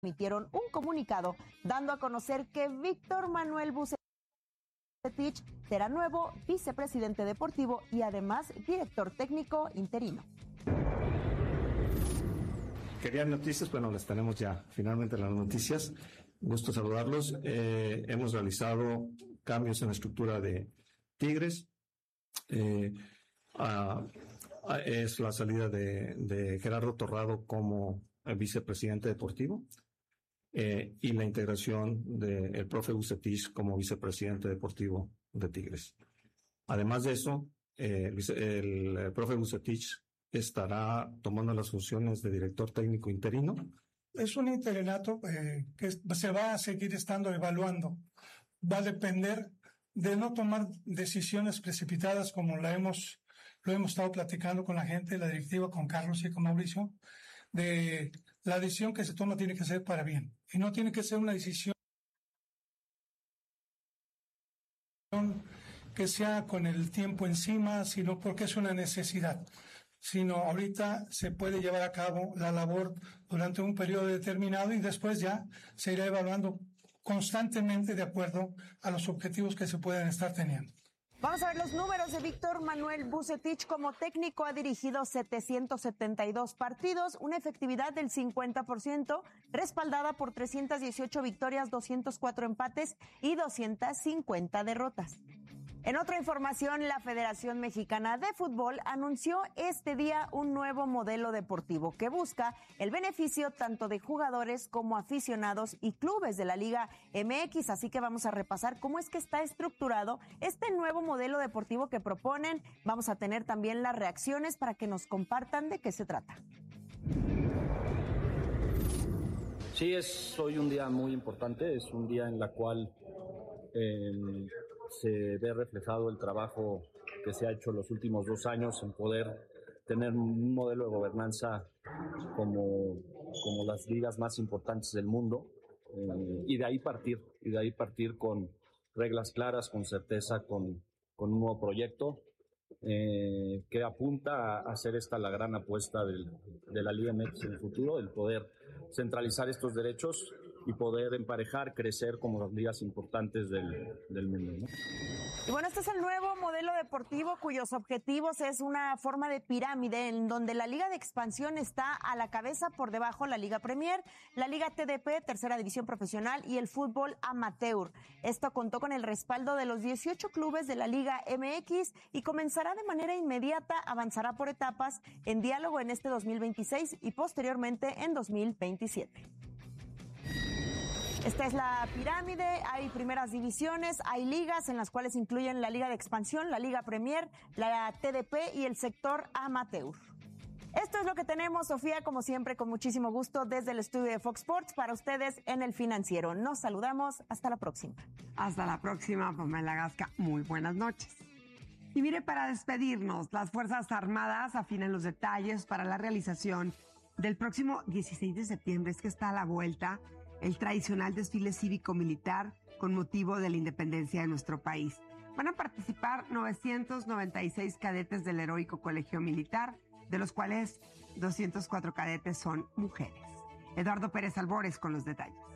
emitieron un comunicado dando a conocer que Víctor Manuel Vucetich será nuevo vicepresidente deportivo y además director técnico interino. Querían noticias, bueno, las tenemos ya, finalmente las noticias. Gusto saludarlos. Hemos realizado cambios en la estructura de Tigres. Es la salida de Gerardo Torrado como vicepresidente deportivo y la integración del profe Vucetich como vicepresidente deportivo de Tigres. Además de eso, el profe Vucetich estará tomando las funciones de director técnico interino. Es un interinato que se va a seguir estando evaluando. Va a depender de no tomar decisiones precipitadas como lo hemos estado platicando con la gente, la directiva, con Carlos y con Mauricio, de la decisión que se toma tiene que ser para bien. Y no tiene que ser una decisión que sea con el tiempo encima, sino porque es una necesidad. Sino ahorita se puede llevar a cabo la labor durante un periodo determinado y después ya se irá evaluando constantemente de acuerdo a los objetivos que se pueden estar teniendo. Vamos a ver los números de Víctor Manuel Vucetich. Como técnico ha dirigido 772 partidos, una efectividad del 50%, respaldada por 318 victorias, 204 empates y 250 derrotas. En otra información, la Federación Mexicana de Fútbol anunció este día un nuevo modelo deportivo que busca el beneficio tanto de jugadores como aficionados y clubes de la Liga MX. Así que vamos a repasar cómo es que está estructurado este nuevo modelo deportivo que proponen. Vamos a tener también las reacciones para que nos compartan de qué se trata. Sí, es hoy un día muy importante, es un día en la cual se ve reflejado el trabajo que se ha hecho los últimos 2 años en poder tener un modelo de gobernanza como las ligas más importantes del mundo y de ahí partir con reglas claras, con certeza, con un nuevo proyecto que apunta a hacer esta la gran apuesta de la Liga MX en el futuro, el poder centralizar estos derechos y poder emparejar, crecer como las ligas importantes del mundo, ¿no? Y bueno, este es el nuevo modelo deportivo cuyos objetivos es una forma de pirámide en donde la Liga de Expansión está a la cabeza, por debajo la Liga Premier, la Liga TDP, Tercera División Profesional y el fútbol amateur. Esto contó con el respaldo de los 18 clubes de la Liga MX y comenzará de manera inmediata, avanzará por etapas en diálogo en este 2026 y posteriormente en 2027. Esta es la pirámide, hay primeras divisiones, hay ligas en las cuales incluyen la Liga de Expansión, la Liga Premier, la TDP y el sector amateur. Esto es lo que tenemos, Sofía, como siempre, con muchísimo gusto desde el estudio de Fox Sports para ustedes en El Financiero. Nos saludamos, hasta la próxima. Hasta la próxima, Pamela Gasca. Muy buenas noches. Y mire, para despedirnos, las Fuerzas Armadas afinan los detalles para la realización del próximo 16 de septiembre, es que está a la vuelta, el tradicional desfile cívico-militar con motivo de la independencia de nuestro país. Van a participar 996 cadetes del Heroico Colegio Militar, de los cuales 204 cadetes son mujeres. Eduardo Pérez Albores con los detalles.